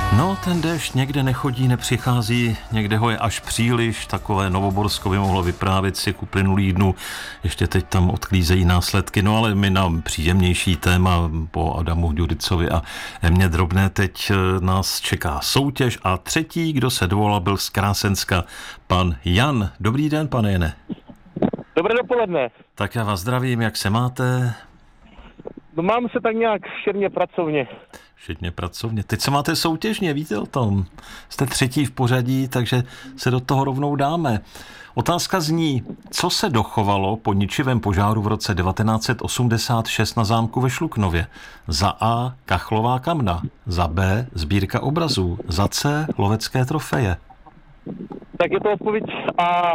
No, ten déšť někde nechodí, nepřichází, někde ho je až příliš, takové Novoborsko by mohlo vyprávět si uplynulých dnů, ještě teď tam odklízejí následky, no ale my na příjemnější téma po Adamu Ďuricovi a Emě Drobné teď nás čeká soutěž a třetí, kdo se dovolal, byl z Krásenska, pan Jan. Dobrý den, pane Jane. Dobré dopoledne. Tak já vás zdravím, jak se máte? No, mám se tak nějak širně pracovně. Šedně pracovně. Teď se máte soutěžně, víte o tom? Jste třetí v pořadí, takže se do toho rovnou dáme. Otázka zní, co se dochovalo po ničivém požáru v roce 1986 na zámku ve Šluknově? Za A. Kachlová kamna, za B. Sbírka obrazů, za C. Lovecké trofeje. Tak je to odpověď A.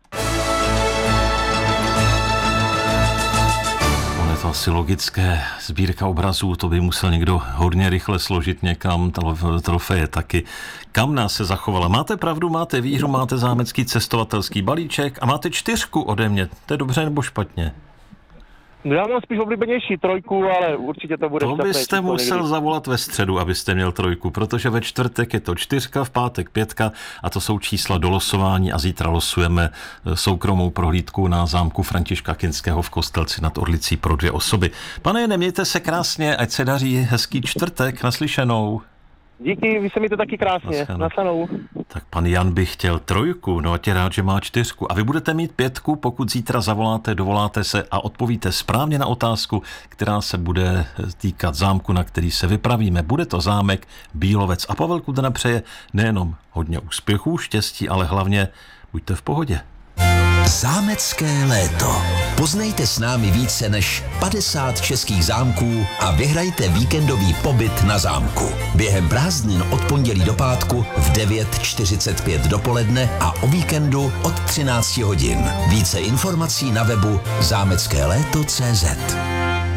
Je to asi logické. Sbírka obrazů, to by musel někdo hodně rychle složit někam, trofeje taky. Kamna se zachovala. Máte pravdu, máte výhru, máte zámecký cestovatelský balíček a máte 4 ode mě. To je dobře nebo špatně? No, já mám spíš oblíbenější 3, ale určitě to bude šťastné. To byste musel někdy zavolat ve středu, abyste měl 3, protože ve čtvrtek je to 4, v pátek 5 a to jsou čísla do losování a zítra losujeme soukromou prohlídku na zámku Františka Kinského v Kostelci nad Orlicí pro 2 osoby. Pane, nemějte se krásně, ať se daří, hezký čtvrtek, naslyšenou. Díky, vy se mějte taky krásně, naslyšenou. Tak pan Jan by chtěl 3, no ať je rád, že má 4. A vy budete mít 5, pokud zítra zavoláte, dovoláte se a odpovíte správně na otázku, která se bude týkat zámku, na který se vypravíme. Bude to zámek Bílovec. A Pavel Kudrna přeje nejenom hodně úspěchů, štěstí, ale hlavně buďte v pohodě. Zámecké léto. Poznejte s námi více než 50 českých zámků a vyhrajte víkendový pobyt na zámku. Během prázdnin od pondělí do pátku v 9:45 dopoledne a o víkendu od 13 hodin. Více informací na webu zámeckéléto.cz.